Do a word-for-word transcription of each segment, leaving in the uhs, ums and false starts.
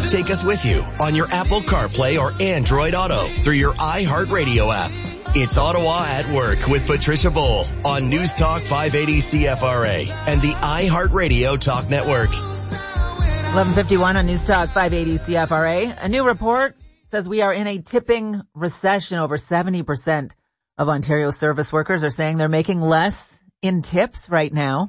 Take us with you on your Apple CarPlay or Android Auto through your iHeartRadio app. It's Ottawa at Work with Patricia Bowl on News Talk five eighty C F R A and the iHeartRadio Talk Network. eleven fifty-one on News Talk five eighty C F R A. A new report says we are in a tipping recession. Over seventy percent of Ontario service workers are saying they're making less in tips right now.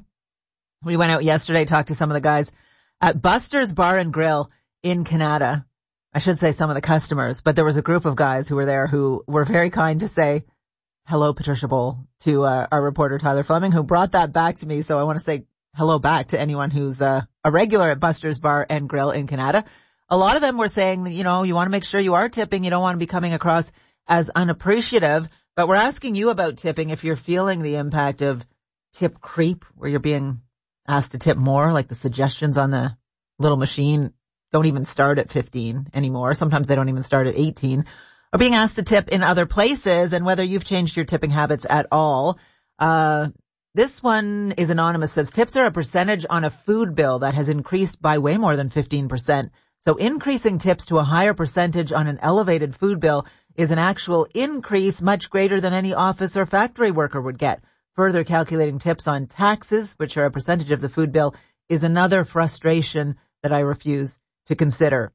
We went out yesterday, talked to some of the guys at Buster's Bar and Grill in Canada. I should say some of the customers, but there was a group of guys who were there who were very kind to say hello, Patricia Bowl, to uh, our reporter Tyler Fleming, who brought that back to me. So I want to say hello back to anyone who's uh, a regular at Buster's Bar and Grill in Canada. A lot of them were saying that, you know, you want to make sure you are tipping. You don't want to be coming across as unappreciative. But we're asking you about tipping if you're feeling the impact of tip creep, where you're being asked to tip more, like the suggestions on the little machine don't even start at fifteen anymore. Sometimes they don't even start at eighteen. Or being asked to tip in other places, and whether you've changed your tipping habits at all. Uh, this one is anonymous, says tips are a percentage on a food bill that has increased by way more than fifteen percent. So increasing tips to a higher percentage on an elevated food bill is an actual increase much greater than any office or factory worker would get. Further, calculating tips on taxes, which are a percentage of the food bill, is another frustration that I refuse to consider.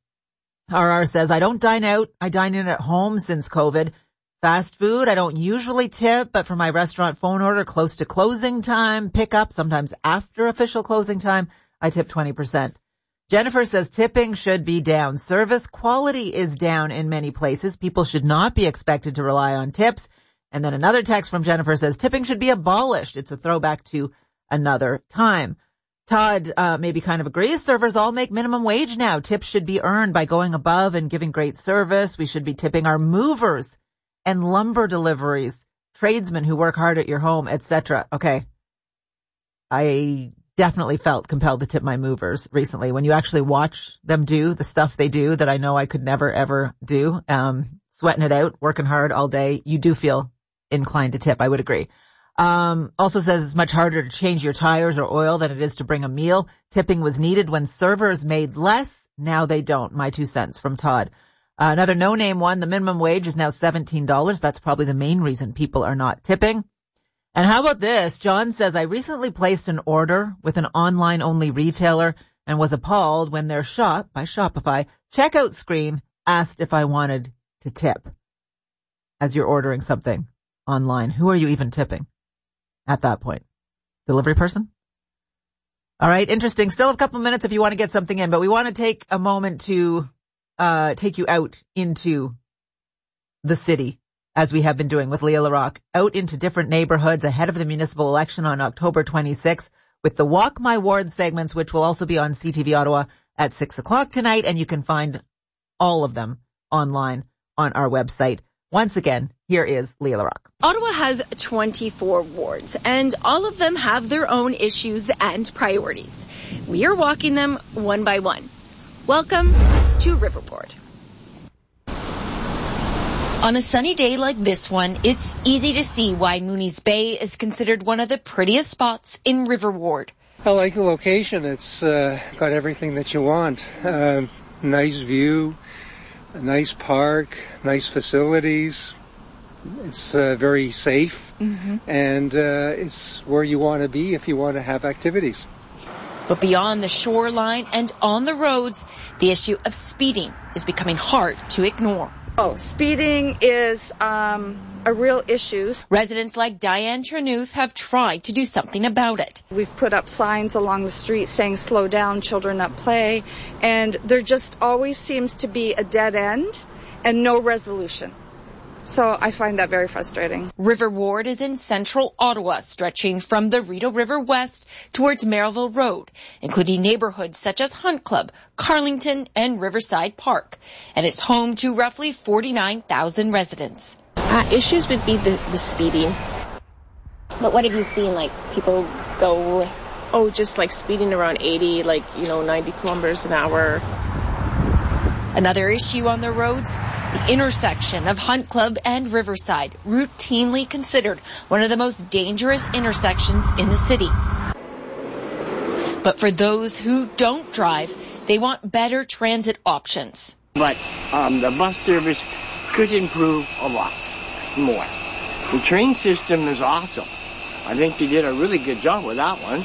R R says, I don't dine out. I dine in at home since COVID. Fast food, I don't usually tip, but for my restaurant phone order close to closing time, pickup, sometimes after official closing time, I tip twenty percent. Jennifer says tipping should be down. Service quality is down in many places. People should not be expected to rely on tips. And then another text from Jennifer says tipping should be abolished. It's a throwback to another time. Todd uh, maybe kind of agrees. Servers all make minimum wage now. Tips should be earned by going above and giving great service. We should be tipping our movers and lumber deliveries, tradesmen who work hard at your home, et cetera. Okay. I definitely felt compelled to tip my movers recently. When you actually watch them do the stuff they do that I know I could never, ever do, um, sweating it out, working hard all day, you do feel inclined to tip. I would agree. Um, also says it's much harder to change your tires or oil than it is to bring a meal. Tipping was needed when servers made less. Now they don't. My two cents from Todd. Uh, another no-name one, the minimum wage is now seventeen dollars. That's probably the main reason people are not tipping. And how about this? John says, I recently placed an order with an online-only retailer and was appalled when their shop, by Shopify, checkout screen asked if I wanted to tip. As you're ordering something online, who are you even tipping at that point? Delivery person? All right, interesting. Still a couple minutes if you want to get something in, but we want to take a moment to uh take you out into the city, as we have been doing with Leah LaRocque, out into different neighborhoods ahead of the municipal election on October twenty-sixth with the Walk My Ward segments, which will also be on C T V Ottawa at six o'clock tonight, and you can find all of them online on our website. Once again, here is Leah LaRocque. Ottawa has twenty-four wards, and all of them have their own issues and priorities. We are walking them one by one. Welcome to Riverport. On a sunny day like this one, it's easy to see why Mooney's Bay is considered one of the prettiest spots in River Ward. I like the location. It's uh, got everything that you want. Uh, nice view, a nice park, nice facilities. It's uh, very safe, mm-hmm. and uh, it's where you want to be if you want to have activities. But beyond the shoreline and on the roads, the issue of speeding is becoming hard to ignore. Oh, speeding is um, a real issue. Residents like Diane Trenuth have tried to do something about it. We've put up signs along the street saying slow down, children at play, and there just always seems to be a dead end and no resolution. So I find that very frustrating. River Ward is in central Ottawa, stretching from the Rideau River west towards Merrillville Road, including neighborhoods such as Hunt Club, Carlington, and Riverside Park. And it's home to roughly forty-nine thousand residents. Uh, issues would be the, the speeding. But what have you seen, like, people go... Oh, just like speeding around eighty, like, you know, ninety kilometers an hour. Another issue on the roads, the intersection of Hunt Club and Riverside, routinely considered one of the most dangerous intersections in the city. But for those who don't drive, They want better transit options. But um, the bus service could improve a lot more. The train system is awesome. I think they did a really good job with that one.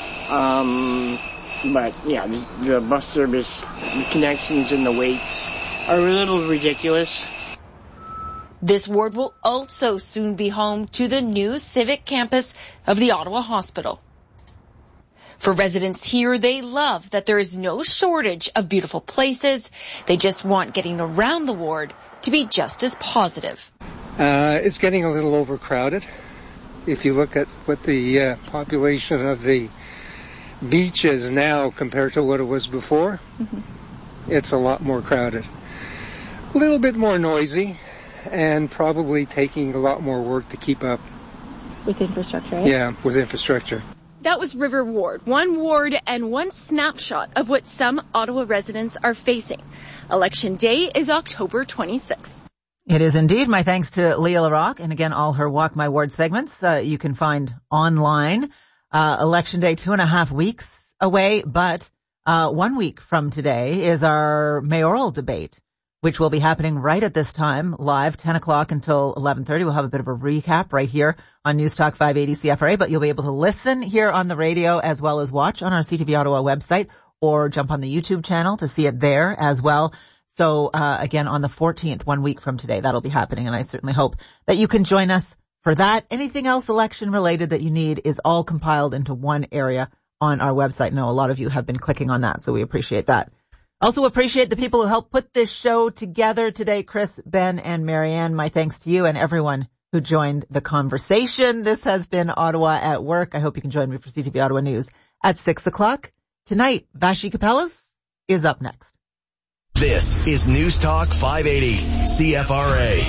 Um, but, yeah, the, the bus service, the connections and the waits are a little ridiculous. This ward will also soon be home to the new civic campus of the Ottawa Hospital. For residents here, they love that there is no shortage of beautiful places. They just want getting around the ward to be just as positive. Uh, it's getting a little overcrowded. If you look at what the uh, population of the beach is now compared to what it was before, mm-hmm. It's a lot more crowded. A little bit more noisy and probably taking a lot more work to keep up. With infrastructure, right? Yeah, with infrastructure. That was River Ward, one ward and one snapshot of what some Ottawa residents are facing. Election Day is October twenty-sixth. It is indeed. My thanks to Leah LaRocque. And again, all her Walk My Ward segments uh, you can find online. Uh, Election Day, two and a half weeks away, but uh, one week from today is our mayoral debate, which will be happening right at this time, live, ten o'clock until eleven thirty. We'll have a bit of a recap right here on News Talk five eighty C F R A, but you'll be able to listen here on the radio as well as watch on our C T V Ottawa website or jump on the YouTube channel to see it there as well. So, uh, again, on the fourteenth, one week from today, that'll be happening, and I certainly hope that you can join us for that. Anything else election related that you need is all compiled into one area on our website. No, a lot of you have been clicking on that, so we appreciate that. Also appreciate the people who helped put this show together today, Chris, Ben, and Marianne. My thanks to you and everyone who joined the conversation. This has been Ottawa at Work. I hope you can join me for C T V Ottawa News at six o'clock tonight. Vashi Kapelos is up next. This is News Talk five eighty C F R A.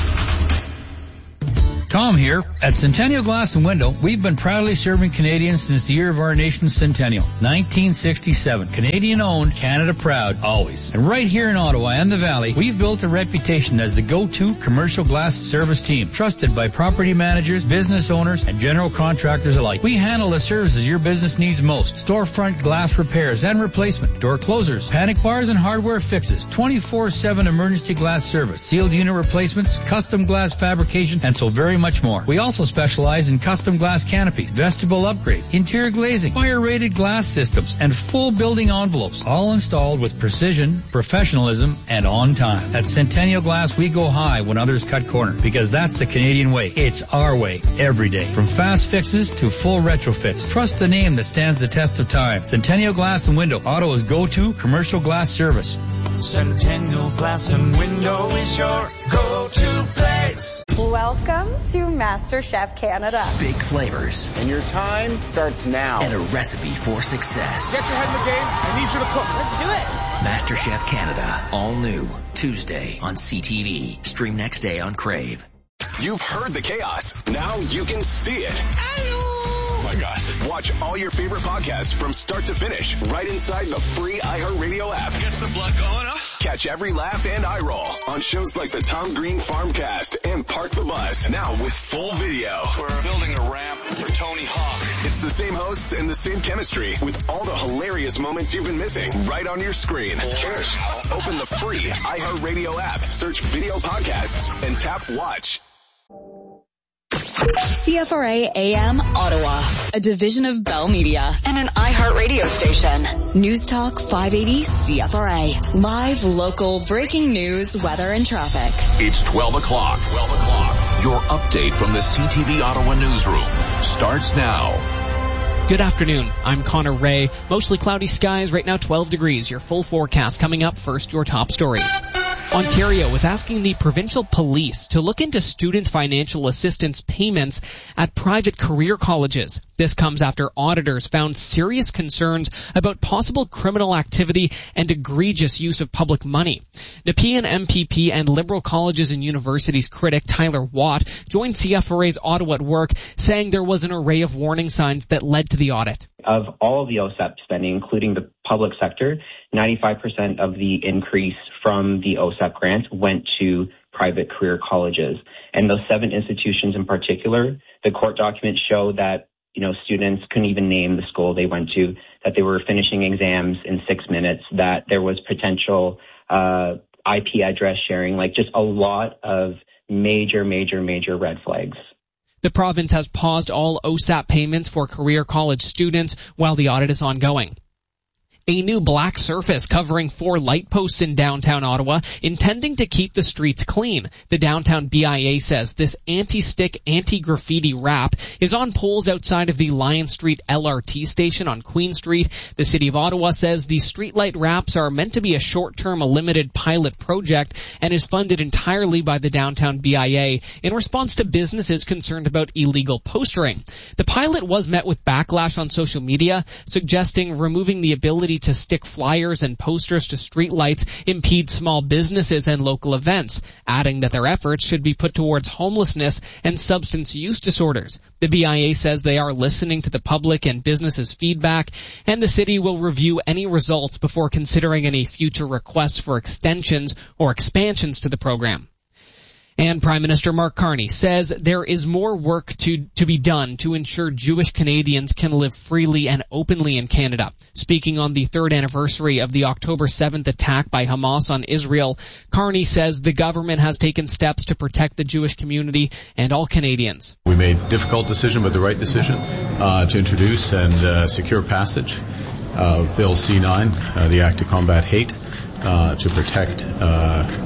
Tom here. At Centennial Glass and Window, we've been proudly serving Canadians since the year of our nation's centennial, nineteen sixty-seven. Canadian owned, Canada proud, always. And right here in Ottawa and the Valley, we've built a reputation as the go-to commercial glass service team, trusted by property managers, business owners, and general contractors alike. We handle the services your business needs most. Storefront glass repairs and replacement, door closers, panic bars and hardware fixes, twenty-four seven emergency glass service, sealed unit replacements, custom glass fabrication, and so very much more. We also specialize in custom glass canopies, vestibule upgrades, interior glazing, fire-rated glass systems, and full building envelopes, all installed with precision, professionalism, and on time. At Centennial Glass, we go high when others cut corners, because that's the Canadian way. It's our way, every day. From fast fixes to full retrofits. Trust the name that stands the test of time. Centennial Glass and Window, Ottawa's go-to commercial glass service. Centennial Glass and Window is your go-to place. Welcome to MasterChef Canada. Big flavors. And your time starts now. And a recipe for success. Get your head in the game. I need you to cook. Let's do it. MasterChef Canada. All new. Tuesday on C T V. Stream next day on Crave. You've heard the chaos. Now you can see it. Oh my God. Watch all your favorite podcasts from start to finish right inside the free iHeartRadio app. Gets the blood going, huh? Catch every laugh and eye roll on shows like the Tom Green Farmcast and Park the Bus. Now with full video. We're building a ramp for Tony Hawk. It's the same hosts and the same chemistry with all the hilarious moments you've been missing right on your screen. Cheers. Open the free iHeartRadio app, search video podcasts, and tap watch. C F R A A M Ottawa, a division of Bell Media and an iHeart radio station. News Talk five eighty C F R A. Live, local, breaking news, weather, and traffic. It's twelve o'clock. twelve o'clock. Your update from the C T V Ottawa newsroom starts now. Good afternoon. I'm Connor Ray. Mostly cloudy skies. Right now twelve degrees. Your full forecast coming up. First, your top story. Ontario is asking the provincial police to look into student financial assistance payments at private career colleges. This comes after auditors found serious concerns about possible criminal activity and egregious use of public money. Nepean M P P and Liberal Colleges and Universities critic Tyler Watt joined C F R A's Ottawa at Work, saying there was an array of warning signs that led to the audit. Of all of the O S A P spending, including the public sector, ninety-five percent of the increase from the O S A P grant went to private career colleges. And those seven institutions in particular, the court documents show that you know, students couldn't even name the school they went to, that they were finishing exams in six minutes, that there was potential uh, I P address sharing, like just a lot of major, major, major red flags. The province has paused all O S A P payments for career college students while the audit is ongoing. A new black surface covering four light posts in downtown Ottawa, intending to keep the streets clean. The downtown B I A says this anti-stick, anti-graffiti wrap is on poles outside of the Lion Street L R T station on Queen Street. The City of Ottawa says the streetlight wraps are meant to be a short-term, a limited pilot project and is funded entirely by the downtown B I A in response to businesses concerned about illegal postering. The pilot was met with backlash on social media, suggesting removing the ability to stick flyers and posters to streetlights impedes small businesses and local events, adding that their efforts should be put towards homelessness and substance use disorders. The B I A says they are listening to the public and businesses' feedback, and the city will review any results before considering any future requests for extensions or expansions to the program. And Prime Minister Mark Carney says there is more work to, to be done to ensure Jewish Canadians can live freely and openly in Canada. Speaking on the third anniversary of the October seventh attack by Hamas on Israel, Carney says the government has taken steps to protect the Jewish community and all Canadians. We made a difficult decision, but the right decision, uh, to introduce and uh, secure passage of Bill C nine, uh, the Act to Combat Hate, uh, to protect uh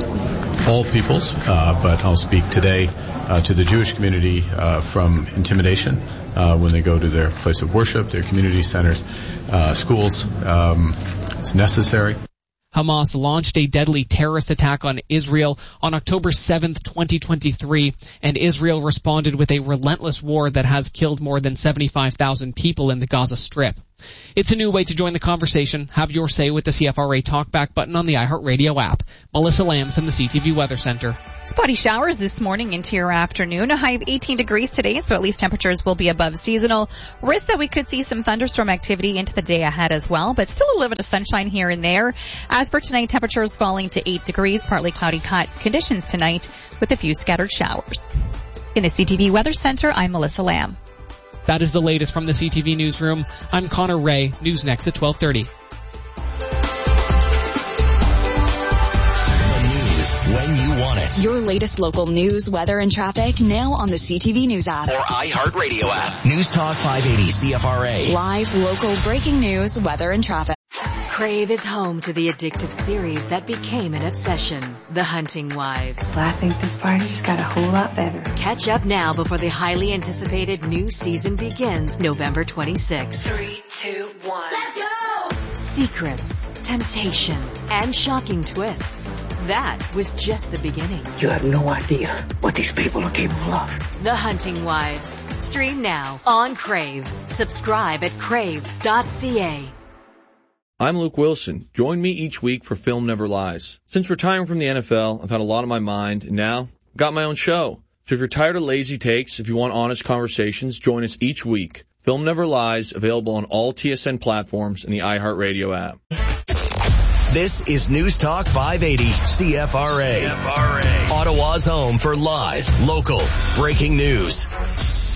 all peoples, uh, but I'll speak today uh, to the Jewish community uh, from intimidation uh, when they go to their place of worship, their community centers, uh, schools. Um, it's necessary. Hamas launched a deadly terrorist attack on Israel on October seventh, twenty twenty-three, and Israel responded with a relentless war that has killed more than seventy-five thousand people in the Gaza Strip. It's a new way to join the conversation. Have your say with the C F R A Talkback button on the iHeartRadio app. Melissa Lambs in the C T V Weather Center. Spotty showers this morning into your afternoon. A high of eighteen degrees today, so at least temperatures will be above seasonal. Risk that we could see some thunderstorm activity into the day ahead as well, but still a little bit of sunshine here and there. As for tonight, temperatures falling to eight degrees, partly cloudy conditions tonight with a few scattered showers. In the C T V Weather Center, I'm Melissa Lamb. That is the latest from the C T V Newsroom. I'm Connor Ray. News next at twelve thirty. The news when you want it. Your latest local news, weather, and traffic now on the C T V News app. Or iHeartRadio app. News Talk five eighty C F R A. Live, local, breaking news, weather, and traffic. Crave is home to the addictive series that became an obsession, The Hunting Wives. Well, I think this party just got a whole lot better. Catch up now before the highly anticipated new season begins November twenty-sixth. Three, two, one. Let's go! Secrets, temptation, and shocking twists. That was just the beginning. You have no idea what these people are capable of. The Hunting Wives. Stream now on Crave. Subscribe at crave dot c a. I'm Luke Wilson. Join me each week for Film Never Lies. Since retiring from the N F L, I've had a lot on my mind, and now I've got my own show. So if you're tired of lazy takes, if you want honest conversations, join us each week. Film Never Lies, available on all T S N platforms and the iHeartRadio app. This is News Talk five eighty C F R A. C F R A. Ottawa's home for live, local, breaking news.